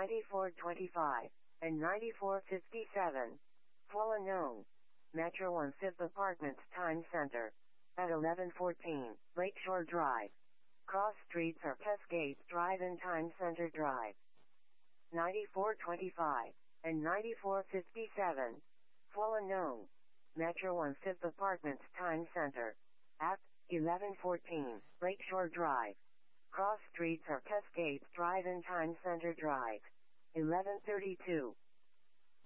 9425, and 9457. Fualanon. Metro 1 Fifth Apartments Time Center. At 1114, Lakeshore Drive. Cross streets are Cascades Drive and Time Center Drive. 9425, and 9457. Fualanon. Metro 1 Fifth Apartments Time Center. At 1114, Lakeshore Drive. Cross streets are Cascades Drive and Time Center Drive. 1132,